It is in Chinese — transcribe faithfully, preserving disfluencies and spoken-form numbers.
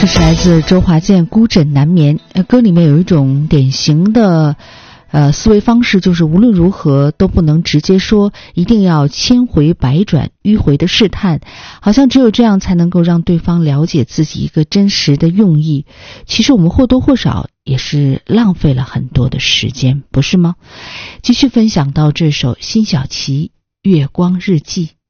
这是来自周华健《孤枕难眠》。呃，歌里面有一种典型的呃思维方式，就是无论如何都不能直接说，一定要千回百转迂回的试探，好像只有这样才能够让对方了解自己一个真实的用意。其实我们或多或少也是浪费了很多的时间，不是吗？继续分享到这首辛晓琪《月光日记》。